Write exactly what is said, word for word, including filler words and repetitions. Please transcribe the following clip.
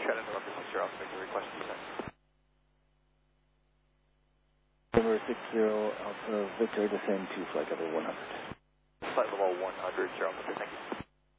Shannon, November six zero, Alpha Victor, request descent. November six zero, Alpha Victor, descend to flight level one hundred. Flight level one hundred, zero, Alpha Victor, thank you.